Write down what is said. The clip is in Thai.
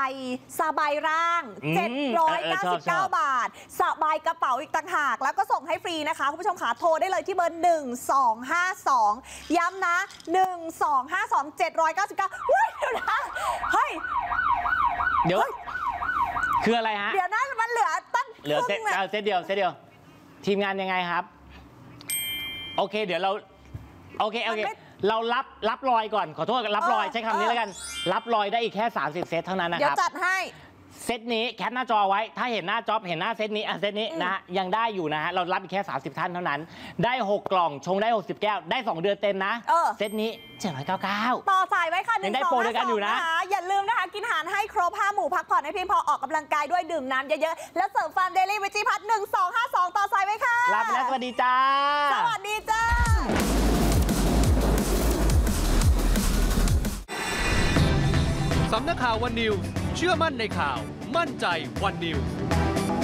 สบายร่าง799 บาทสบายกระเป๋าอีกต่างหากแล้วก็ส่งให้ฟรีนะคะคุณผู้ชมค่ะโทรได้เลยที่เบอร์1252ย้ำนะ1252 799เฮ้ยเดี๋ยวนะเฮ้ยเดี๋ยวคืออะไรฮะเดี๋ยวนั้นมันเหลือตั้งเซตเดียวทีมงานยังไงครับโอเคเดี๋ยวเราโอเคเรารับรอยก่อนขอโทษรับรอยใช้คำนี้แล้วกันรับรอยได้อีกแค่30เซตเท่านั้นนะครับเดี๋ยวจัดให้เซตนี้แคปหน้าจอไว้ถ้าเห็นหน้าจ็อบเห็นหน้าเซตนี้นะฮะยังได้อยู่นะฮะเรารับอีกแค่30ท่านเท่านั้นได้6กล่องชงได้60แก้วได้2เดือนเต็มนะเซตนี้799 ต่อสายไว้ค่ะยังได้โปรด้วยกันอยู่นะอย่าลืมนะคะกินอาหารให้ครบ5หมู่พักผ่อนให้เพียงพอออกกำลังกายด้วยดื่มน้ำเยอะๆแล้วเสริมฟาร์มเดลี่วิจิพัฒน์1252ต่อสายไว้ค่ะลาไปแล้วสวัสดีจ้าสวัสดีจ้าสำนักข่าววันนิวส์เชื่อมั่นในข่าวมั่นใจวันนิวส์